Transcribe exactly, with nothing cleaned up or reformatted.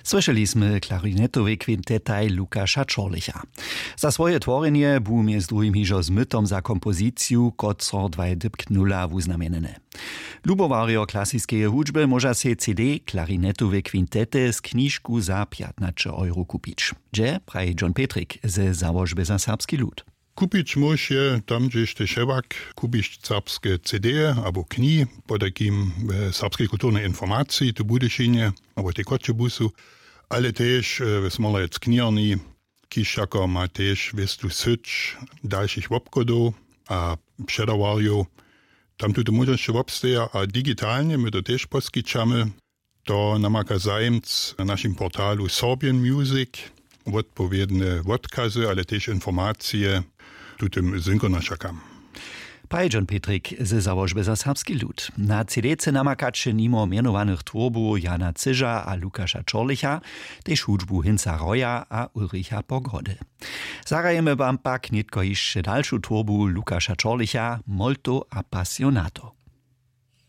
Słyszeliśmy klarinetowy kwintetaj Lukasza Czorlicha. Za swoje tworzenie był między drugim hižo z mytom za kompozycję, kotro dwaj dypknula wuznamienene. Lubowario klasickiej hudźby może się C D klarinetowe kwintety z kniżku za piętnaście euro kupić. Gdzie praje John Petrik ze założby za serbski lud. Kupić może tam, gdzieś te szewak, kupić serbskie C D albo kni, po takim e, serbskiej kulturnej informacji, to bude szynie, albo te kotchebusu, ale też, e, smolec knierni, kiszako ma też, wiesz tu, syć, dalszych wopkodów, a przedawario, tam tu to może się wopsteja, a digitalnie my to też poskiczamy, to namaka zajemc na naszym portalu Sorbian Music, odpowiednie odkazy, ale też informacje, tu tym synchronaszakam. Praje John Petrik ze założby za serbski lud. Na C D-ce namakacie nimo mianowanych twórbu Jana Cyża a Lukasza Czorlicha, też hudźbu Hinza Roya a Ulricha Pogody. Zarajemy wam pak nitko jeszcze dalszą twórbu Lukasza Czorlicha, molto appassionato.